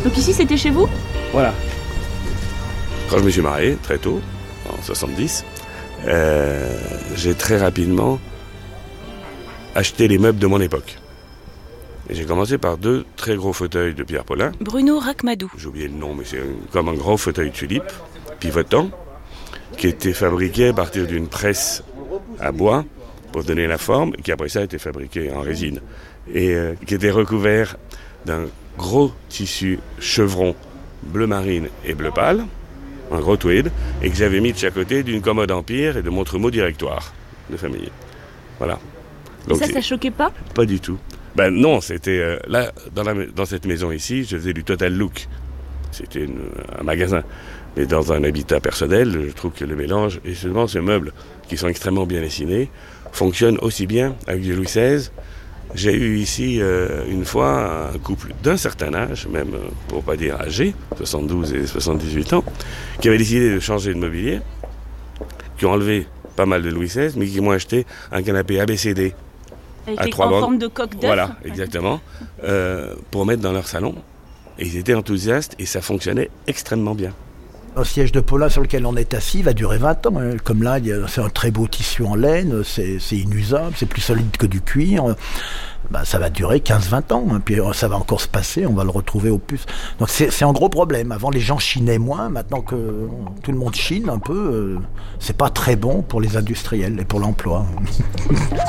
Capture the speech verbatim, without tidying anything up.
Donc ici, c'était chez vous ? Voilà. Quand je me suis marié, très tôt, en soixante-dix, euh, j'ai très rapidement acheté les meubles de mon époque. Et j'ai commencé par deux très gros fauteuils de Pierre Paulin. Bruno Rachmadou. J'ai oublié le nom, mais c'est comme un gros fauteuil tulipe, pivotant, qui était fabriqué à partir d'une presse à bois pour donner la forme, qui après ça a été fabriqué en résine, et euh, qui était recouvert d'un gros tissu chevron bleu marine et bleu pâle, un gros tweed, et que j'avais mis de chaque côté d'une commode Empire et de mon trumeau directoire de famille. Voilà. Donc, et ça, ça choquait pas ? Pas du tout. Ben non, c'était euh, là, dans, la, dans cette maison ici, je faisais du total look. C'était une, un magasin. Mais dans un habitat personnel, je trouve que le mélange, et seulement ces meubles, qui sont extrêmement bien dessinés, fonctionnent aussi bien avec du Louis seize. J'ai eu ici, euh, une fois, un couple d'un certain âge, même pour pas dire âgé, soixante-douze et soixante-dix-huit ans, qui avaient décidé de changer de mobilier, qui ont enlevé pas mal de Louis seize, mais qui m'ont acheté un canapé A B C D. Avec à les, trois en bancs. forme de coque d'œuf. Voilà, exactement, euh, pour mettre dans leur salon. Et ils étaient enthousiastes et ça fonctionnait extrêmement bien. Le siège de Paulin sur lequel on est assis va durer vingt ans. Hein. Comme là, c'est un très beau tissu en laine, c'est, c'est inusable, c'est plus solide que du cuir. Ben, ça va durer quinze à vingt ans, hein. Puis ça va encore se passer, on va le retrouver au plus. Donc c'est, c'est un gros problème. Avant, les gens chinaient moins. Maintenant que tout le monde chine un peu, euh, c'est pas très bon pour les industriels et pour l'emploi.